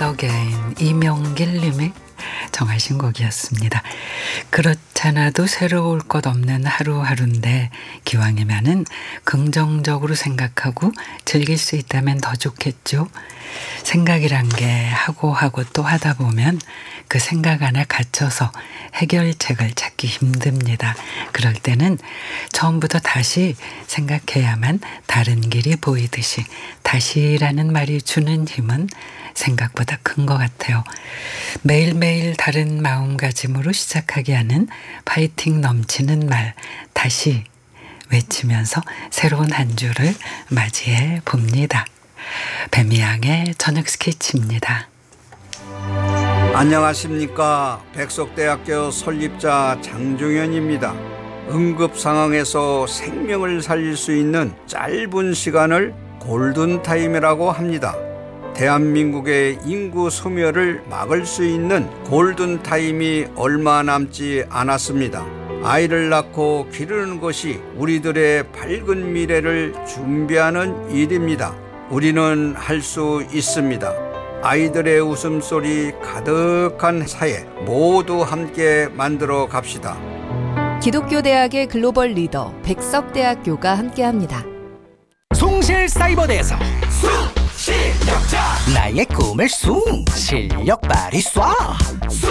어게인 이명길 님이 정하신 곡이었습니다. 그렇잖아도 새로울 것 없는 하루하루인데 기왕이면은 긍정적으로 생각하고 즐길 수 있다면 더 좋겠죠. 생각이란 게 하고 또 하다 보면 그 생각 안에 갇혀서 해결책을 찾기 힘듭니다. 그럴 때는 처음부터 다시 생각해야만 다른 길이 보이듯이 다시라는 말이 주는 힘은 생각보다 큰 것 같아요. 매일매일 다른 마음가짐으로 시작하게 하는 파이팅 넘치는 말 다시 외치면서 새로운 한 주를 맞이해 봅니다. 배미양의 저녁 스케치입니다. 안녕하십니까. 백석대학교 설립자 장종현입니다. 응급 상황에서 생명을 살릴 수 있는 짧은 시간을 골든타임이라고 합니다. 대한민국의 인구 소멸을 막을 수 있는 골든타임이 얼마 남지 않았습니다. 아이를 낳고 기르는 것이 우리들의 밝은 미래를 준비하는 일입니다. 우리는 할 수 있습니다. 아이들의 웃음소리 가득한 사회 모두 함께 만들어 갑시다. 기독교대학의 글로벌 리더 백석대학교가 함께합니다. 숭실사이버대에서 숭실력자 나의 꿈을 숭 실력 발휘 쏴